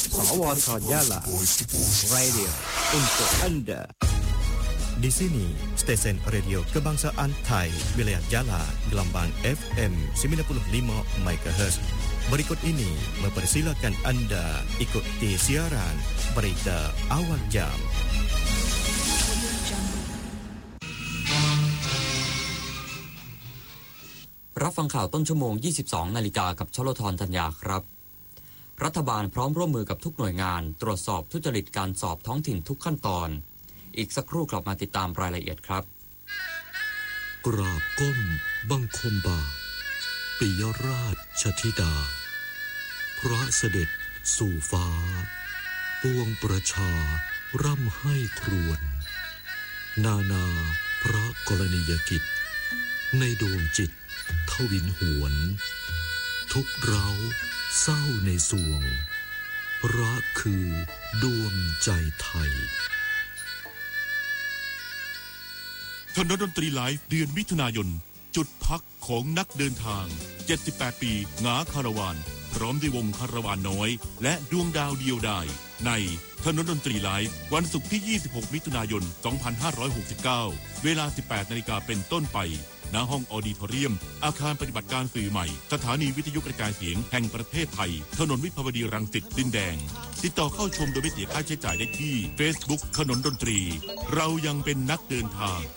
Sawat Yala Radio untuk Anda. Di sini, stesen radio kebangsaan Thai, wilayah Jala, gelombang FM 95 MHz. Berikut ini mempersilakan Anda ikuti siaran berita awal jam. รับฟังข่าวต้นชั่วโมง 22 นาฬิกากับชลธรธัญญาครับรัฐบาลพร้อมร่วมมือกับทุกหน่วยงานตรวจสอบทุจริตการสอบท้องถิ่นทุกขั้นตอนอีกสักครู่กลับมาติดตามรายละเอียดครับกราบก้มบังคมบาทปิยราชธิดาพระเสด็จสู่ฟ้าปวงประชาร่ำให้ครวญนานาพระกรณียกิจในดวงจิตทวินหวนทุกเร้าเศร้าในสวงรักคือดวงใจไทยถนนดนตรีไลฟ์เดือนมิถุนายนจุดพักของนักเดินทาง78ปีหงาคาราวานพร้อมด้วยวงคาราวานน้อยและดวงดาวเดียวดายในถนนดนตรีไลฟ์วันศุกร์ที่26มิถุนายน2569เวลา 18 นาฬิกาเป็นต้นไปณห้องออดิทอเรียมอาคารปฏิบัติการสื่อใหม่สถานีวิทยุกระจายเสียงแห่งประเทศไทยถนนวิภาวดีรังสิตดินแดงติดต่อเข้าชมโดยไม่เสียค่าใช้จ่ายได้ที่ Facebook ถนนดนตรีเรายังเป็นนักเดินทาง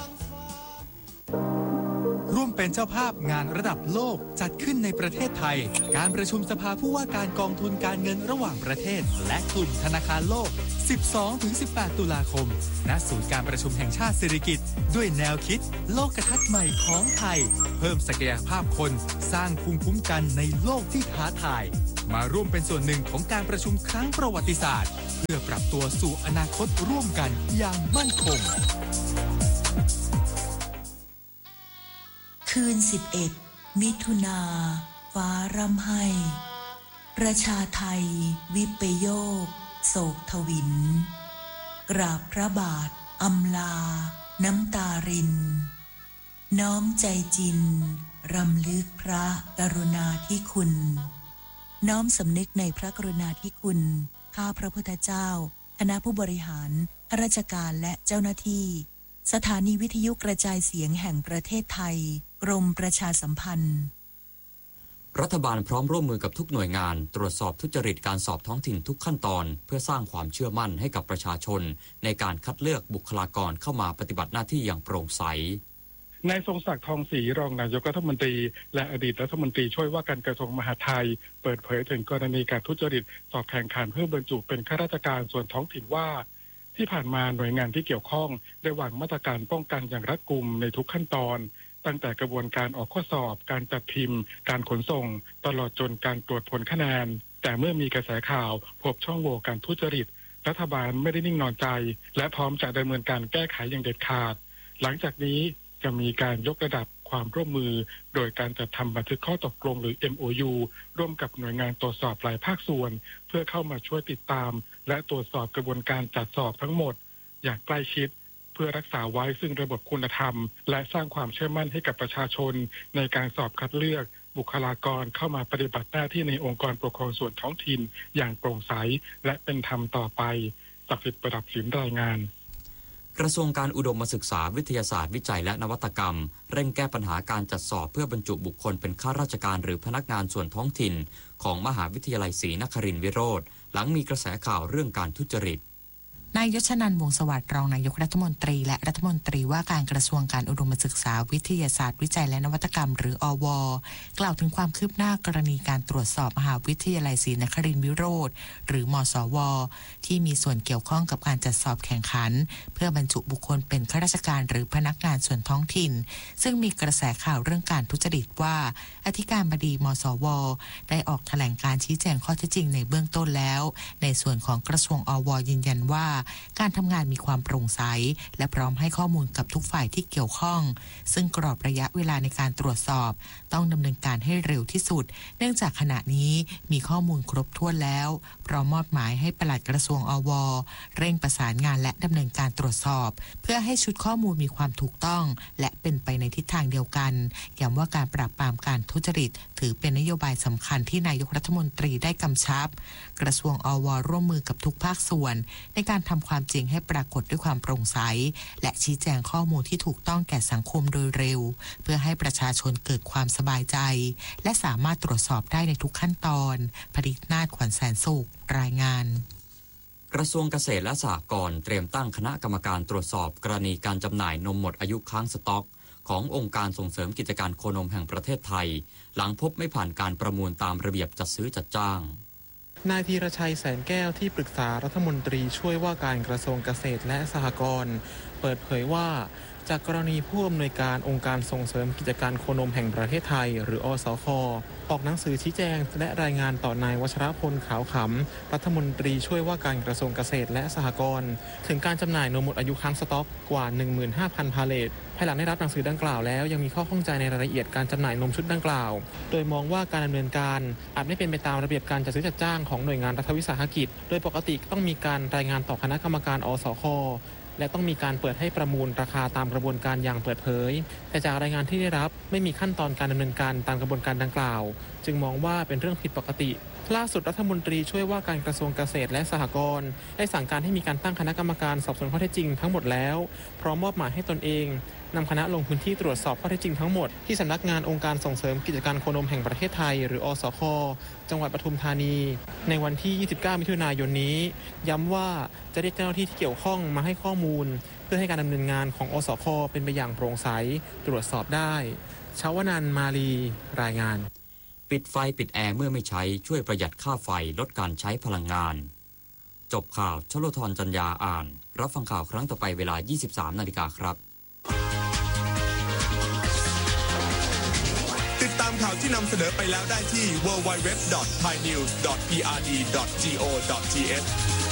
ร่วมเป็นเจ้าภาพงานระดับโลกจัดขึ้นในประเทศไทยการประชุมสภาผู้ว่าการกองทุนการเงินระหว่างประเทศและกลุ่มธนาคารโลก 12-18 ตุลาคมณศูนย์การประชุมแห่งชาติสิริกิติ์ด้วยแนวคิดโลกทัศน์ใหม่ของไทยเพิ่มศักยภาพคนสร้างภูมิคุ้มกันในโลกที่ท้าทายมาร่วมเป็นส่วนหนึ่งของการประชุมครั้งประวัติศาสตร์เพื่อปรับตัวสู่อนาคตร่วมกันอย่างมั่นคงคืน11มิถุนาฟ้าร่ำไห้ประชาไทยวิปโยคโศกทวินกราบพระบาทอำลาน้ำตารินน้อมใจจินรำลึกพระกรุณาธิคุณน้อมสำนึกในพระกรุณาธิคุณข้าพระพุทธเจ้าคณะผู้บริหารข้าราชการและเจ้าหน้าที่สถานีวิทยุกระจายเสียงแห่งประเทศไทยกรมประชาสัมพันธ์รัฐบาลพร้อมร่วมมือกับทุกหน่วยงานตรวจสอบทุจริตการสอบท้องถิ่นทุกขั้นตอนเพื่อสร้างความเชื่อมั่นให้กับประชาชนในการคัดเลือกบุคลากรเข้ามาปฏิบัติหน้าที่อย่างโปร่งใสนายทรงศักดิ์ทองศรีรองนายกรัฐมนตรีและอดีตรัฐมนตรีช่วยว่าการกระทรวงมหาดไทยเปิดเผยถึงกรณีการทุจริตสอบแข่งขันเพื่อบรรจุเป็นข้าราชการส่วนท้องถิ่นว่าที่ผ่านมาหน่วยงานที่เกี่ยวข้องได้วางมาตรการป้องกันอย่างรัดกุมในทุกขั้นตอนตั้งแต่กระบวนการออกข้อสอบการจัดพิมพ์การขนส่งตลอดจนการตรวจผลคะแนนแต่เมื่อมีกระแสข่าวพบช่องโหว่การทุจริตรัฐบาลไม่ได้นิ่งนอนใจและพร้อมจะดำเนินการแก้ไขอย่างเด็ดขาดหลังจากนี้จะมีการยกระดับความร่วมมือโดยการจัดทำบันทึกข้อตกลงหรือ MOU ร่วมกับหน่วยงานตรวจสอบหลายภาคส่วนเพื่อเข้ามาช่วยติดตามและตรวจสอบกระบวนการจัดสอบทั้งหมดอย่างใกล้ชิดเพื่อรักษาไว้ซึ่งระบบคุณธรรมและสร้างความเชื่อมั่นให้กับประชาชนในการสอบคัดเลือกบุคลากรเข้ามาปฏิบัติหน้าที่ในองค์กรปกครองส่วนท้องถิ่นอย่างโปร่งใสและเป็นธรรมต่อไปศักดิ์สิทธิ์ประดับศิลป์รายงานกระทรวงการอุดมศึกษาวิทยาศาสตร์วิจัยและนวัตกรรมเร่งแก้ปัญหาการจัดสอบเพื่อบรรจุบุคคลเป็นข้าราชการหรือพนักงานส่วนท้องถิ่นของมหาวิทยาลัยศรีนครินทร์วิโรธหลังมีกระแสข่าวเรื่องการทุจริตนายยศนันท์ วงศ์สวัสดิ์รองนายกรัฐมนตรีและรัฐมนตรีว่าการกระทรวงการอุดมศึกษาวิทยาศาสตร์วิจัยและนวัตกรรมหรืออว.กล่าวถึงความคืบหน้ากรณีการตรวจสอบมหาวิทยาลัยศรีนครินทร์วิโรธหรือมศว.ที่มีส่วนเกี่ยวข้องกับการจัดสอบแข่งขันเพื่อบรรจุบุคคลเป็นข้าราชการหรือพนักงานส่วนท้องถิ่นซึ่งมีกระแสข่าวเรื่องการทุจริตว่าอธิการบดีมศว.ได้ออกแถลงการชี้แจงข้อเท็จจริงในเบื้องต้นแล้วในส่วนของกระทรวงอว.ยืนยันว่าการทำงานมีความโปร่งใสและพร้อมให้ข้อมูลกับทุกฝ่ายที่เกี่ยวข้องซึ่งกรอบระยะเวลาในการตรวจสอบต้องดำเนินการให้เร็วที่สุดเนื่องจากขณะนี้มีข้อมูลครบถ้วนแล้วพร้อมมอบหมายให้ปลัดกระทรวงอว.เร่งประสานงานและดำเนินการตรวจสอบเพื่อให้ชุดข้อมูลมีความถูกต้องและเป็นไปในทิศทางเดียวกันย้ำว่าการปราบปรามการทุจริตถือเป็นนโยบายสำคัญที่นายกรัฐมนตรีได้กำชับกระทรวงอว.ร่วมมือกับทุกภาคส่วนในการทำความจริงให้ปรากฏด้วยความโปร่งใสและชี้แจงข้อมูลที่ถูกต้องแก่สังคมโดยเร็วเพื่อให้ประชาชนเกิดความสบายใจและสามารถตรวจสอบได้ในทุกขั้นตอนผลิตนาถ ขวัญแสนสุขรายงานกระทรวงเกษตรและสหกรณ์เตรียมตั้งคณะกรรมการตรวจสอบกรณีการจำหน่ายนมหมดอายุค้างสต็อกขององค์การส่งเสริมกิจการโคนมแห่งประเทศไทยหลังพบไม่ผ่านการประมูลตามระเบียบจัดซื้อจัดจ้างนายธีรชัยแสนแก้วที่ปรึกษารัฐมนตรีช่วยว่าการกระทรวงเกษตรและสหกรณ์เปิดเผยว่าจากกรณีผู้อำนวยการองค์การส่งเสริมกิจการโคนมแห่งประเทศไทยหรืออสค.ออกหนังสือชี้แจงและรายงานต่อนายวัชรพลขาวขำรัฐมนตรีช่วยว่าการกระทรวงเกษตรและสหกรณ์ถึงการจำหน่ายนมหมดอายุค้างสต็อกกว่า 15,000 พาเลทภายหลังได้รับหนังสือดังกล่าวแล้วยังมีข้อข้องใจในรายละเอียดการจำหน่ายนมชุดดังกล่าวโดยมองว่าการดำเนินการอาจไม่เป็นไปตามระเบียบการจัดซื้อจัดจ้างของหน่วยงานรัฐวิสาหกิจโดยปกติต้องมีการรายงานต่อคณะกรรมการอสค.และต้องมีการเปิดให้ประมูลราคาตามกระบวนการอย่างเปิดเผยแต่จากรายงานที่ได้รับไม่มีขั้นตอนการดำเนินการตามกระบวนการดังกล่าวจึงมองว่าเป็นเรื่องผิดปกติล่าสุดรัฐมนตรีช่วยว่าการกระทรวงเกษตรและสหกรณ์ได้สั่งการให้มีการตั้งคณะกรรมการสอบสวนข้อเท็จจริงทั้งหมดแล้วพร้อมมอบหมายให้ตนเองนำคณะลงพื้นที่ตรวจสอบข้อเท็จจริงทั้งหมดที่สำนักงานองค์การส่งเสริมกิจการโคนมแห่งประเทศไทยหรืออสค.จังหวัดปทุมธานีในวันที่ 29 มิถุนายนนี้ย้ำว่าจะเรียกเจ้าหน้าที่ที่เกี่ยวข้องมาให้ข้อมูลเพื่อให้การดำเนินงานของอสค.เป็นไปอย่างโปร่งใสตรวจสอบได้ชวนันท์มาลีรายงานปิดไฟปิดแอร์เมื่อไม่ใช้ช่วยประหยัดค่าไฟลดการใช้พลังงานจบข่าวชโลธรจันยาอ่านรับฟังข่าวครั้งต่อไปเวลา 23 นาฬิกาครับติดตามข่าวที่นำเสนอไปแล้วได้ที่ www.thainews.prd.go.th